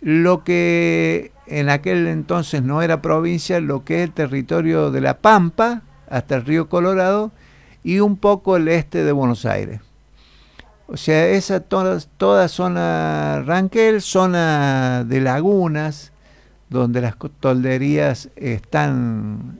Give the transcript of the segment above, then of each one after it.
lo que en aquel entonces no era provincia, lo que es el territorio de La Pampa, hasta el río Colorado, y un poco el este de Buenos Aires. O sea, esa toda zona Ranquel, zona de lagunas, donde las tolderías están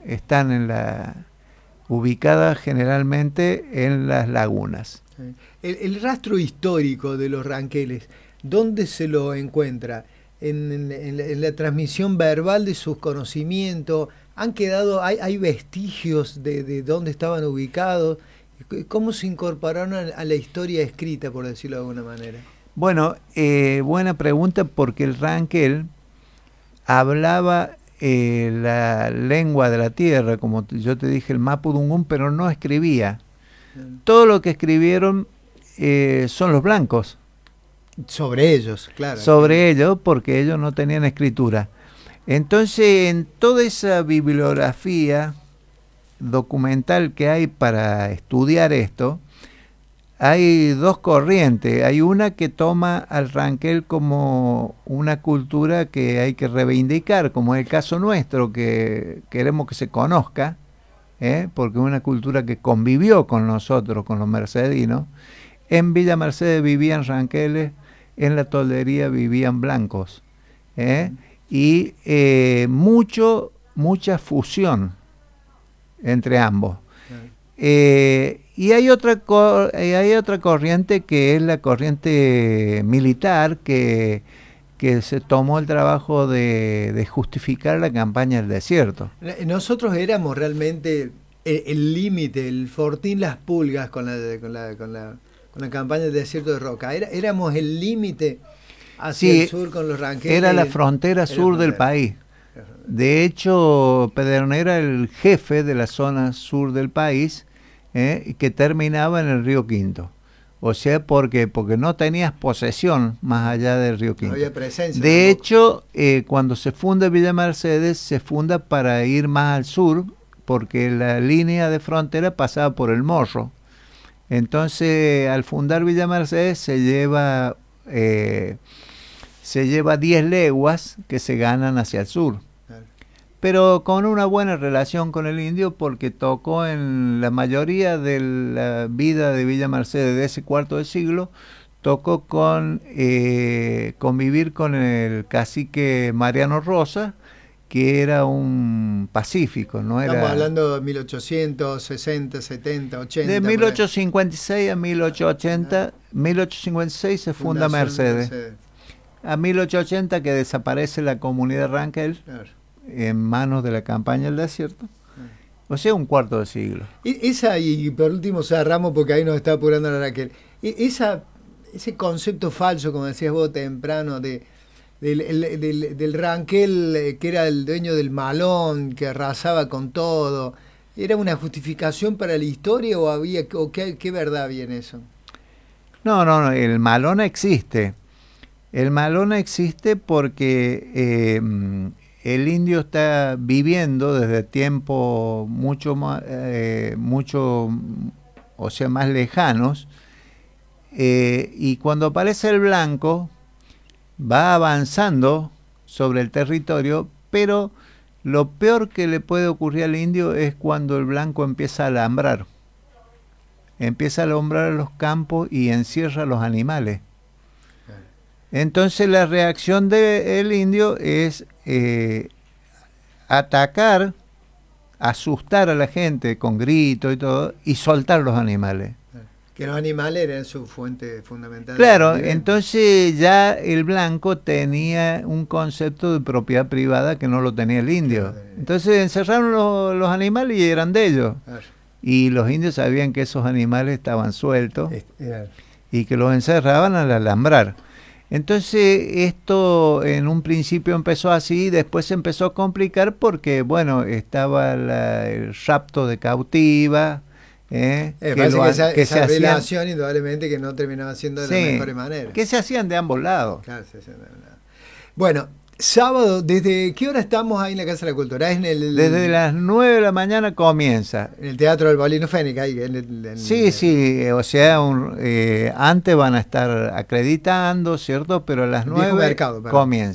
ubicadas generalmente en las lagunas. El rastro histórico de los ranqueles, ¿dónde se lo encuentra? En la transmisión verbal de sus conocimientos. ¿Han quedado, hay vestigios de dónde estaban ubicados? ¿Cómo se incorporaron a la historia escrita, por decirlo de alguna manera? Bueno, buena pregunta, porque el Ranquel hablaba la lengua de la tierra, como yo te dije, el mapudungún, pero no escribía. Todo lo que escribieron son los blancos. Sobre ellos, claro. Sobre ellos, porque ellos no tenían escritura. Entonces, en toda esa bibliografía documental que hay para estudiar esto, hay dos corrientes. Hay una que toma al Ranquel como una cultura que hay que reivindicar, como es el caso nuestro, que queremos que se conozca, porque es una cultura que convivió con nosotros, con los mercedinos. En Villa Mercedes vivían ranqueles, en la toldería vivían blancos, y mucha fusión entre ambos. Y hay otra corriente, que es la corriente militar, que se tomó el trabajo de justificar la campaña del desierto. Nosotros éramos realmente el límite, el fortín Las Pulgas con la campaña del desierto de Roca. Éramos el límite hacia el sur con los ranqueles. Era la frontera sur del país. De hecho, Pedernera era el jefe de la zona sur del país, que terminaba en el río Quinto. O sea, porque no tenías posesión más allá del río Quinto. No había presencia. De hecho, cuando se funda Villa Mercedes, se funda para ir más al sur, porque la línea de frontera pasaba por el Morro. Entonces, al fundar Villa Mercedes, se lleva 10 leguas que se ganan hacia el sur. Pero con una buena relación con el indio, porque tocó en la mayoría de la vida de Villa Mercedes de ese cuarto de siglo, tocó convivir con el cacique Mariano Rosa, que era un pacífico, ¿no? Estamos hablando de 1860, 70, 80. De 1856 a 1880, 1856 se funda Mercedes. A 1880 que desaparece la comunidad Ranquel, claro, en manos de la campaña del desierto. O sea, un cuarto de siglo. Y por último cerramos, porque ahí nos está apurando la Raquel. Ese concepto falso, como decías vos temprano, del Ranquel, que era el dueño del malón, que arrasaba con todo, ¿era una justificación para la historia o qué verdad había en eso? No, el malón existe. El malón existe porque el indio está viviendo desde tiempos mucho más lejanos, y cuando aparece el blanco va avanzando sobre el territorio, pero lo peor que le puede ocurrir al indio es cuando el blanco empieza a alambrar los campos y encierra a los animales. Entonces la reacción del indio es atacar, asustar a la gente con gritos y todo, y soltar los animales. Que los animales eran su fuente fundamental. Claro, entonces ya el blanco tenía un concepto de propiedad privada que no lo tenía el indio. Entonces encerraron los animales y eran de ellos. Y los indios sabían que esos animales estaban sueltos y que los encerraban al alambrar. Entonces esto en un principio empezó así, después se empezó a complicar porque, bueno, estaba el rapto de cautiva, esa relación indudablemente que no terminaba siendo de la mejor manera. Que se hacían de ambos lados. Claro, se hacían de ambos lados. Bueno, sábado, ¿desde qué hora estamos ahí en la Casa de la Cultura? Desde las 9 de la mañana comienza. En el Teatro del Molino Fénix. Sí, o sea, antes van a estar acreditando, ¿cierto? Pero a las 9 comienza.